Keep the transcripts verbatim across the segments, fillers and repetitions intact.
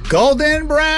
Golden Brown.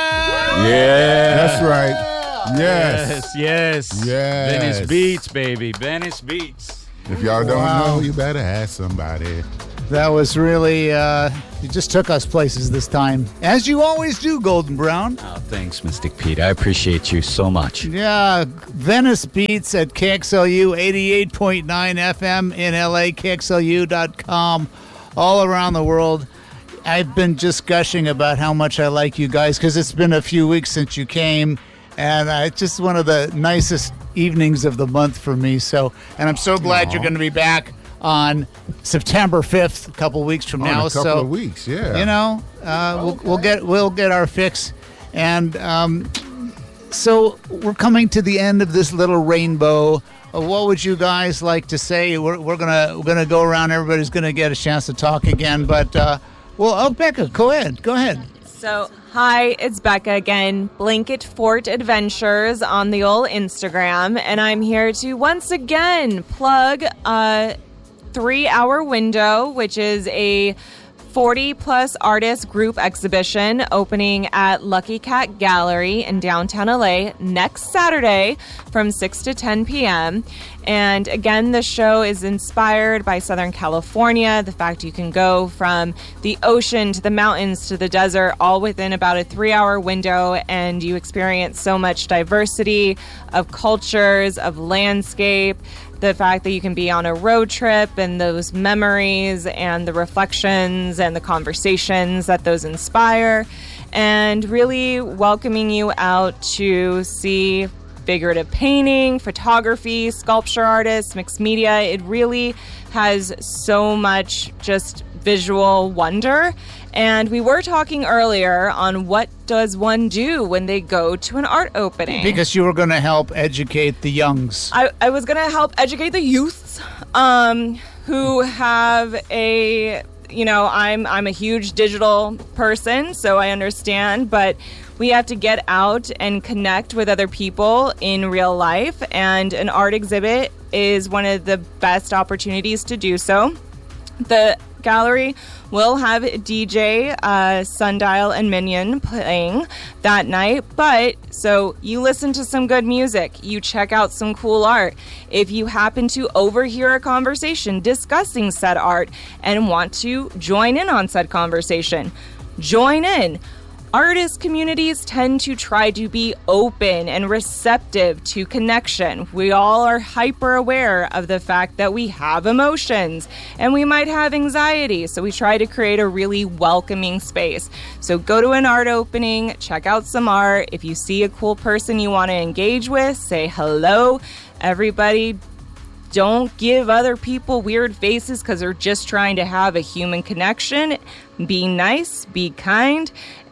Yeah. That's right. Yes. Yes, yes. Yes. Venice Beats, baby. Venice Beats. If y'all don't Wow. know, you better ask somebody. That was really, uh, you just took us places this time. As you always do, Golden Brown. Oh, thanks, Mystic Pete. I appreciate you so much. Yeah, Venice Beats at K X L U eighty-eight point nine F M in L A, K X L U dot com, all around the world. I've been just gushing about how much I like you guys because it's been a few weeks since you came, and uh, it's just one of the nicest evenings of the month for me. So, and I'm so glad Aww. you're going to be back on September fifth, a couple weeks from On now. a couple so, of weeks, yeah. you know, uh, we'll, we'll get we'll get our fix, and um, so we're coming to the end of this little rainbow. Uh, what would you guys like to say? We're we're gonna we're gonna go around. Everybody's gonna get a chance to talk again, but uh, well, oh, Becca, go ahead, go ahead. So, hi, it's Becca again, Blanket Fort Adventures on the old Instagram, and I'm here to once again plug a three-hour window, which is a forty-plus artist group exhibition opening at Lucky Cat Gallery in downtown L A next Saturday from six to ten p.m. And again, the show is inspired by Southern California, the fact you can go from the ocean to the mountains to the desert all within about a three-hour window, and you experience so much diversity of cultures, of landscape, the fact that you can be on a road trip and those memories and the reflections and the conversations that those inspire, and really welcoming you out to see figurative painting, photography, sculpture artists, mixed media. It really has so much just visual wonder. And we were talking earlier on what does one do when they go to an art opening. Because you were going to help educate the youngs. I, I was going to help educate the youths um, who have a, you know, I'm I'm a huge digital person, so I understand, but we have to get out and connect with other people in real life, and an art exhibit is one of the best opportunities to do so. The gallery will have D J uh, Sundial and Minion playing that night, but so you listen to some good music, you check out some cool art. If you happen to overhear a conversation discussing said art and want to join in on said conversation, join in. Artist communities tend to try to be open and receptive to connection. We all are hyper aware of the fact that we have emotions and we might have anxiety, so we try to create a really welcoming space. So go to an art opening, check out some art. If you see a cool person you want to engage with, say hello. Everybody, don't give other people weird faces because they're just trying to have a human connection. Be nice, be kind,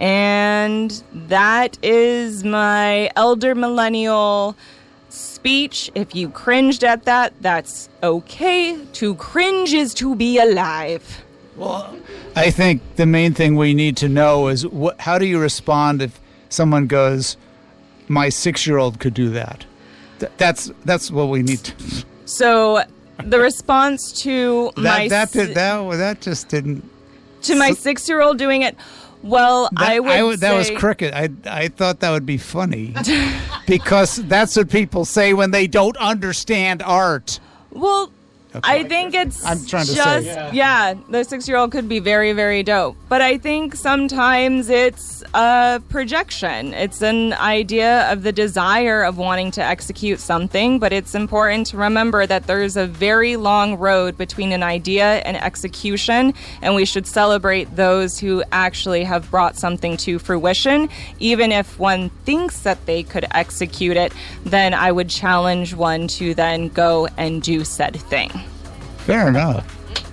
and that is my elder millennial speech. If you cringed at that, that's okay. To cringe is to be alive. Well, I think the main thing we need to know is wh- how do you respond if someone goes, my six-year-old could do that? Th- that's that's what we need to. So the response to That my that si- did, that that just didn't. to my six-year-old doing it, well, That, I would would- that was say- cricket. I I thought that would be funny because that's what people say when they don't understand art. Well, Okay. I think it's I'm trying to just, say. yeah. yeah, the six-year-old could be very, very dope. But I think sometimes it's a projection. It's an idea of the desire of wanting to execute something, but it's important to remember that there's a very long road between an idea and execution, and we should celebrate those who actually have brought something to fruition. Even if one thinks that they could execute it, then I would challenge one to then go and do said thing. Fair enough.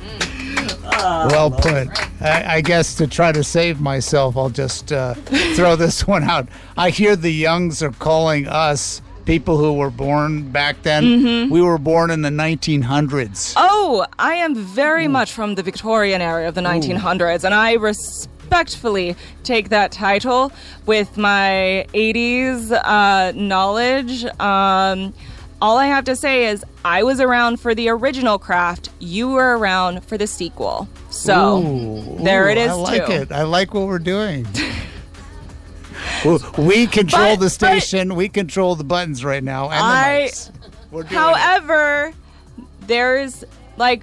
Well put. I, I guess to try to save myself, I'll just uh, throw this one out. I hear the youngs are calling us, people who were born back then. Mm-hmm. We were born in the nineteen hundreds. Oh, I am very much from the Victorian era of the nineteen hundreds, and I respectfully take that title with my eighties uh, knowledge. Um, all I have to say is I was around for the original craft. You were around for the sequel. So Ooh, there ooh, it is, I like too. it. I like what we're doing. We control But- the station. We control the buttons right now. And the I- mics. We're doing it. However, there's like,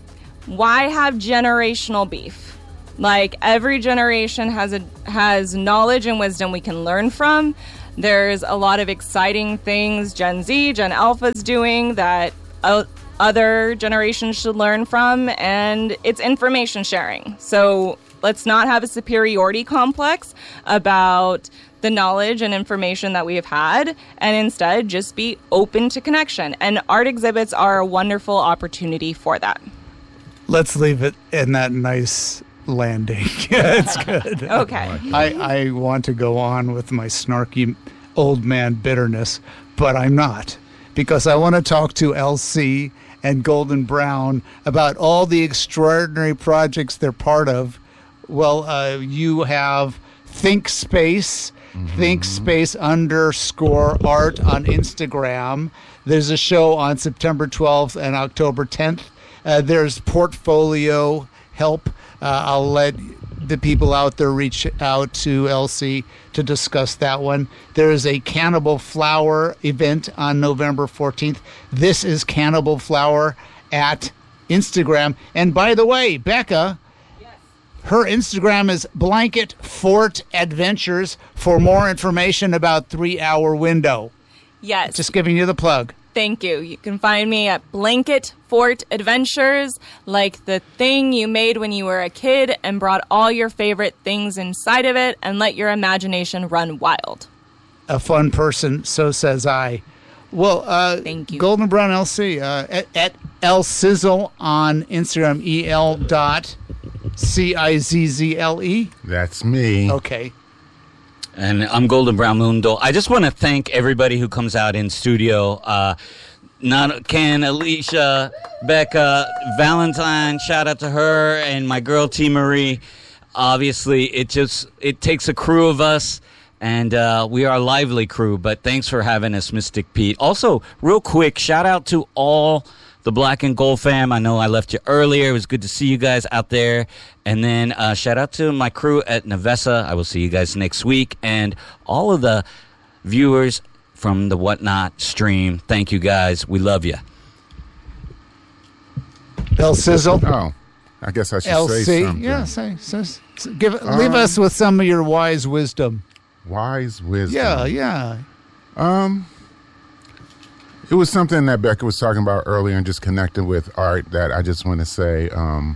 why have generational beef? Like every generation has a has knowledge and wisdom we can learn from. There's a lot of exciting things Gen Z, Gen Alpha's doing that o- other generations should learn from, and it's information sharing. So let's not have a superiority complex about the knowledge and information that we have had, and instead just be open to connection. And art exhibits are a wonderful opportunity for that. Let's leave it in that nice landing. Yeah, it's good. Okay. I, I want to go on with my snarky old man bitterness, but I'm not, because I want to talk to L C and Golden Brown about all the extraordinary projects they're part of. Well, uh, you have Think Space, mm-hmm. Think Space underscore art on Instagram. There's a show on September twelfth and October tenth. Uh, there's Portfolio Help. Uh, I'll let the people out there reach out to L C to discuss that one. There is a Cannibal Flower event on November fourteenth. This is Cannibal Flower at Instagram. And by the way, Becca, yes. Her Instagram is Blanket Fort Adventures for more information about Three Hour Window. Yes. Just giving you the plug. Thank you. You can find me at Blanket Fort Adventures, like the thing you made when you were a kid and brought all your favorite things inside of it and let your imagination run wild. A fun person, so says I. Well, uh, Thank you. Golden Brown L C, uh, at, at L Sizzle on Instagram, E L dot C I Z Z L E. That's me. Okay. And I'm Golden Brown Mundo. I just want to thank everybody who comes out in studio. Uh, not Ken, Alicia, Becca, Valentine. Shout out to her and my girl T Marie. Obviously, it just it takes a crew of us, and uh, we are a lively crew. But thanks for having us, Mystic Pete. Also, real quick, shout out to all the Black and Gold fam. I know I left you earlier. It was good to see you guys out there. And then uh, shout out to my crew at Navessa. I will see you guys next week. And all of the viewers from the Whatnot stream, thank you guys. We love you. L Sizzle. Oh, I guess I should L say C. something. Yeah, say, say, say give Um, leave us with some of your wise wisdom. Wise wisdom. Yeah, yeah. Um, it was something that Becca was talking about earlier and just connecting with art that I just want to say. Um,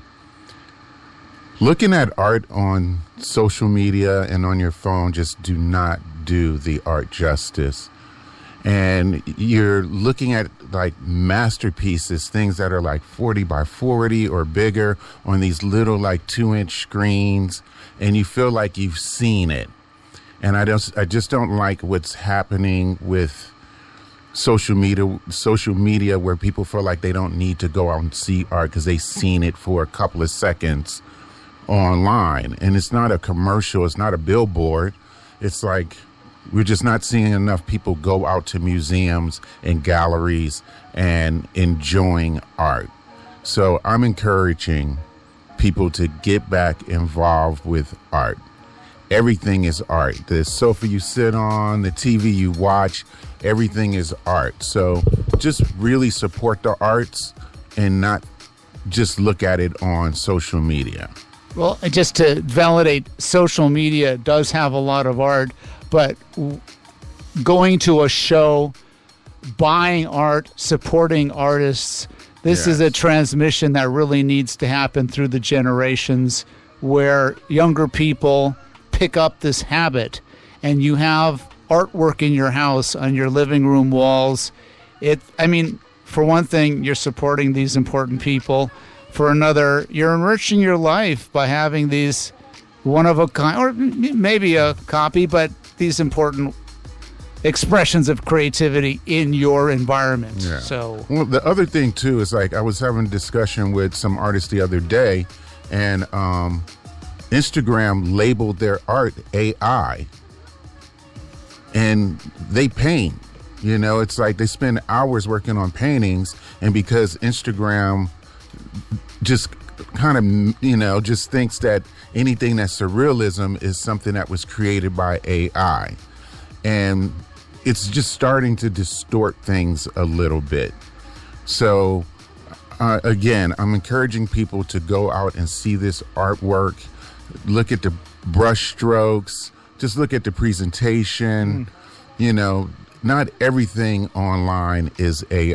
looking at art on social media and on your phone just do not do the art justice. And you're looking at like masterpieces, things that are like forty by forty or bigger on these little like two inch screens, and you feel like you've seen it. And I don't, I just don't like what's happening with social media, social media where people feel like they don't need to go out and see art because they've seen it for a couple of seconds online. And it's not a commercial. It's not a billboard. It's like we're just not seeing enough people go out to museums and galleries and enjoying art. So I'm encouraging people to get back involved with art. Everything is art. The sofa you sit on, the T V you watch, everything is art. So just really support the arts and not just look at it on social media. Well, just to validate, social media does have a lot of art, but w- going to a show, buying art, supporting artists, this is a Yes. transmission that really needs to happen through the generations where younger people pick up this habit, and you have artwork in your house on your living room walls. It, I mean, for one thing, you're supporting these important people. For another, you're enriching your life by having these one of a kind, or m- maybe a copy, but these important expressions of creativity in your environment. Yeah. So, Well, the other thing too is like I was having a discussion with some artists the other day, and um, Instagram labeled their art A I, and they paint. You know, it's like they spend hours working on paintings, and because Instagram just kind of, you know, just thinks that anything that's surrealism is something that was created by A I. And it's just starting to distort things a little bit. So, uh, again, I'm encouraging people to go out and see this artwork, look at the brush strokes, just look at the presentation. Mm. You know, not everything online is A